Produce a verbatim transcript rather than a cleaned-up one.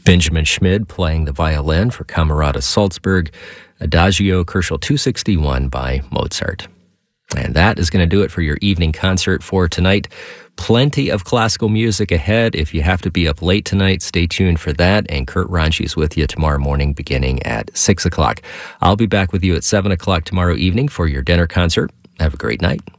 Benjamin Schmid playing the violin for Camerata Salzburg, Adagio Kerschel two sixty-one by Mozart. And that is going to do it for your evening concert for tonight. Plenty of classical music ahead. If you have to be up late tonight, stay tuned for that. And Kurt Ranchi is with you tomorrow morning beginning at six o'clock. I'll be back with you at seven o'clock tomorrow evening for your dinner concert. Have a great night.